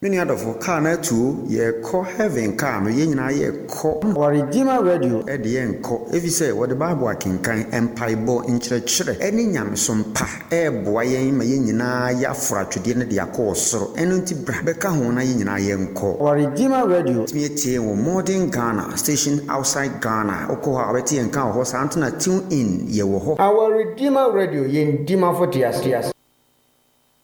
Many other for car na too, ye call heaven car, me yen ye call Our Redeemer Radio at the end call. If you say what the Bible can empire bo in church, any yam some pa, boy, me yen ya fra to the end of the course, so enunti brabeka hona yen call. Our Redeemer Radio Me tie modern Ghana station outside Ghana. Oko haweti and cow horse antona tune in ye wo. Our Redeemer Radio yen Dima for Tias.